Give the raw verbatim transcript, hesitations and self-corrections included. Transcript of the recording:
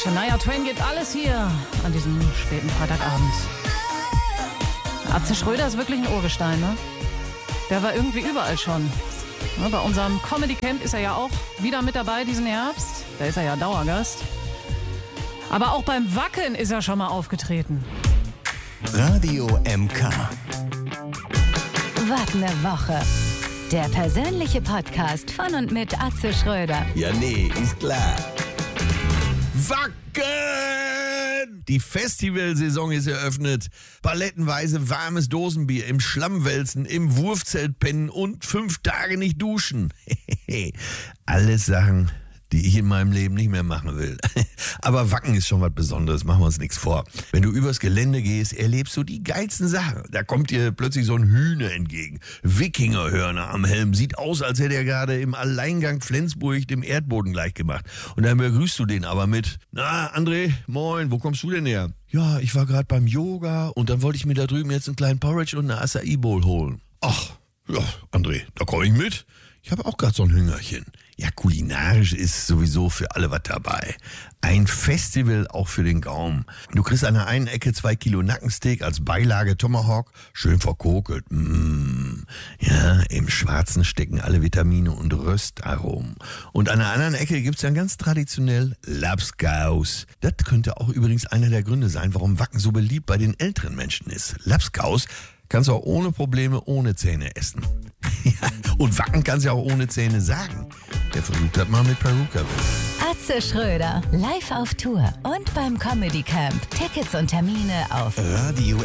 Shania Twain gibt alles hier an diesem späten Freitagabend. Atze Schröder ist wirklich ein Urgestein, ne? Der war irgendwie überall schon. Ja, bei unserem Comedy Camp ist er ja auch wieder mit dabei diesen Herbst. Da ist er ja Dauergast. Aber auch beim Wacken ist er schon mal aufgetreten. Radio M K. Wacken eine Woche. Der persönliche Podcast von und mit Atze Schröder. Ja, nee, ist klar. Wacken! Die Festivalsaison ist eröffnet. Palettenweise warmes Dosenbier im Schlammwälzen, im Wurfzelt pennen und fünf Tage nicht duschen. Alles Sachen, die ich in meinem Leben nicht mehr machen will. Aber Wacken ist schon was Besonderes, machen wir uns nichts vor. Wenn du übers Gelände gehst, erlebst du die geilsten Sachen. Da kommt dir plötzlich so ein Hühner entgegen. Wikingerhörner am Helm. Sieht aus, als hätte er gerade im Alleingang Flensburg dem Erdboden gleichgemacht. Und dann begrüßt du den aber mit: Na, André, moin, wo kommst du denn her? Ja, ich war gerade beim Yoga und dann wollte ich mir da drüben jetzt einen kleinen Porridge und eine Acai Bowl holen. Ach, ja, André, da komme ich mit. Ich habe auch gerade so ein Hüngerchen. Ja, kulinarisch ist sowieso für alle was dabei. Ein Festival auch für den Gaumen. Du kriegst an der einen Ecke zwei Kilo Nackensteak als Beilage Tomahawk, schön verkokelt. Mmh. Ja, im Schwarzen stecken alle Vitamine und Röstaromen. Und an der anderen Ecke gibt's dann ganz traditionell Labskaus. Das könnte auch übrigens einer der Gründe sein, warum Wacken so beliebt bei den älteren Menschen ist. Labskaus kannst du auch ohne Probleme ohne Zähne essen. Ja, und Wacken kannst du ja auch ohne Zähne sagen. Der versucht das mal mit Peruka. Atze Schröder, live auf Tour und beim Comedy Camp. Tickets und Termine auf Radio